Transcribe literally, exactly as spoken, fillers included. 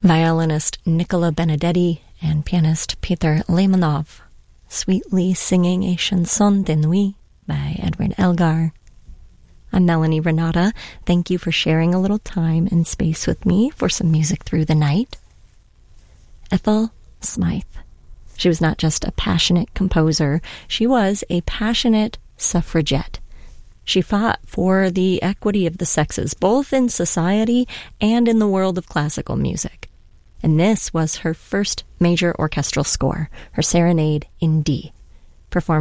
violinist Nicola Benedetti and pianist Peter Lemanov, sweetly singing a chanson de nuit by Edward Elgar. I'm Melanie Renata. Thank you for sharing a little time and space with me for some music through the night. Ethel Smythe. She was not just a passionate composer, she was a passionate suffragette. She fought for the equity of the sexes, both in society and in the world of classical music. And this was her first major orchestral score, her Serenade in D, performed